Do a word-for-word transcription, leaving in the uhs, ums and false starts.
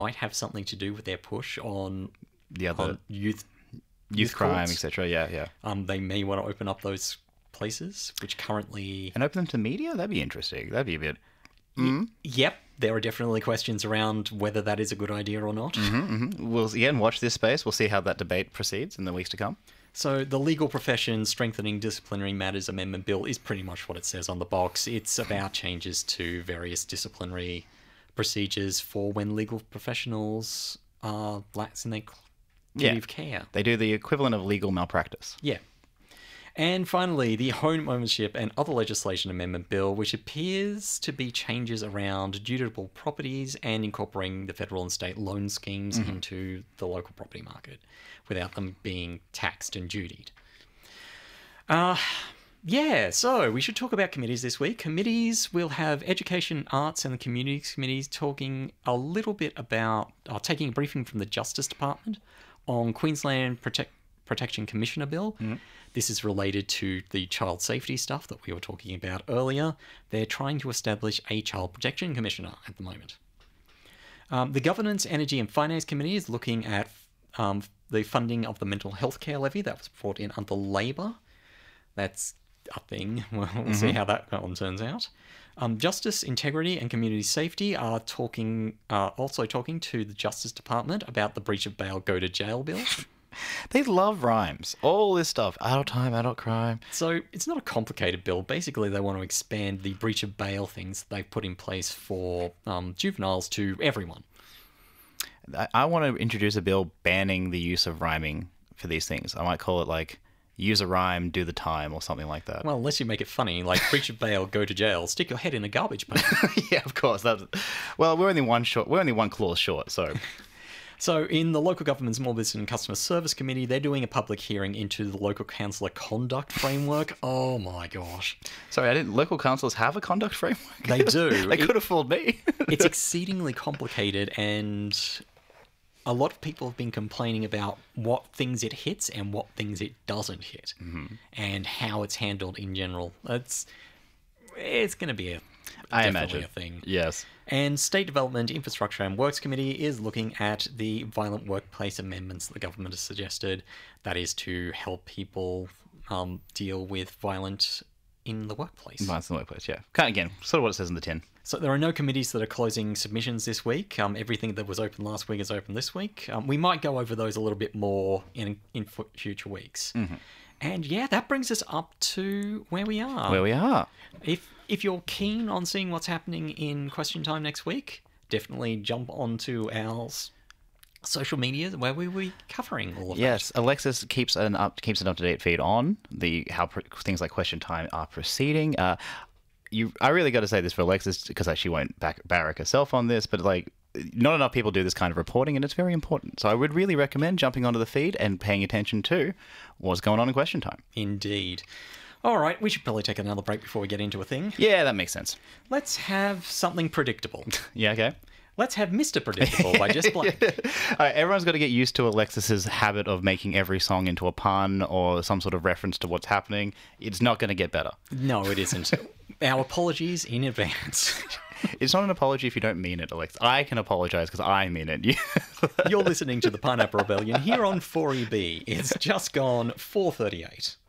might have something to do with their push on, The other on youth youth, youth crime, courts. et cetera. Yeah, yeah. Um, they may want to open up those places, which currently... And open them to media? That'd be interesting. That'd be a bit... Y- yep, there are definitely questions around whether that is a good idea or not. Mm-hmm. We'll again watch this space. We'll see how that debate proceeds in the weeks to come. So the Legal Profession Strengthening Disciplinary Matters Amendment Bill is pretty much what it says on the box. It's about changes to various disciplinary procedures for when legal professionals are lax in their duty Yeah. of care. They do the equivalent of legal malpractice. Yeah. And finally, the Home Ownership and Other Legislation Amendment Bill, which appears to be changes around dutiable properties and incorporating the federal and state loan schemes Mm-hmm. into the local property market without them being taxed and dutied. Uh, yeah, so we should talk about committees this week. Committees will have Education, Arts and the Communities Committees talking a little bit about, uh, taking a briefing from the Justice Department on Queensland Protect Protection Commissioner Bill. This is related to the child safety stuff that we were talking about earlier. They're trying to establish a Child Protection Commissioner at the moment. Um, the Governance, Energy and Finance Committee is looking at um, the funding of the mental health care levy that was brought in under Labor. That's a thing. We'll mm-hmm. see how that one turns out. Um, Justice, Integrity and Community Safety are talking, uh, also talking to the Justice Department about the breach of bail go to jail bill. They love rhymes. All this stuff. Adult time, adult crime. So it's not a complicated bill. Basically, they want to expand the breach of bail things they've put in place for um, juveniles to everyone. I, I want to introduce a bill banning the use of rhyming for these things. I might call it like, use a rhyme, do the time, or something like that. Well, unless you make it funny, like breach of bail, go to jail, stick your head in a garbage pail. Yeah, of course. That's, well, we're only one short. We're only one clause short, so... So in the Local Government Small Business and Customer Service Committee, they're doing a public hearing into the Local Councillor Conduct Framework. Oh my gosh. Sorry, I didn't. Local councils have a conduct framework? They do. They It- could have fooled me. It's exceedingly complicated, and a lot of people have been complaining about what things it hits and what things it doesn't hit, Mm-hmm. and how it's handled in general. It's it's going to be a I definitely imagine. a thing. Yes. And State Development, Infrastructure and Works Committee is looking at the violent workplace amendments the government has suggested. That is to help people um, deal with violence in the workplace. Violence in the workplace, yeah. Kind of, again, sort of what it says in the tin. So there are no committees that are closing submissions this week. Um, everything that was open last week is open this week. Um, we might go over those a little bit more in in fu- future weeks. Mm-hmm. And yeah, that brings us up to where we are. Where we are. If if you're keen on seeing what's happening in Question Time next week, definitely jump onto our s- social media where we will be covering all of that. Yes, Alexis keeps an up keeps an up to date feed on the how pr- things like Question Time are proceeding. Uh, you, I really got to say this for Alexis because she won't back barrack herself on this, but like, not enough people do this kind of reporting, and it's very important. So I would really recommend jumping onto the feed and paying attention to what's going on in Question Time. Indeed. All right, we should probably take another break before we get into a thing. Yeah, that makes sense. Let's have something predictable. Yeah, okay. Let's have Mister Predictable by Jess Blake. All right, everyone's got to get used to Alexis's habit of making every song into a pun or some sort of reference to what's happening. It's not going to get better. No, it isn't. Our apologies in advance. It's not an apology if you don't mean it, Alex. I can apologize because I mean it. You're listening to the Pineapple Rebellion here on four E B. It's just gone four thirty-eight.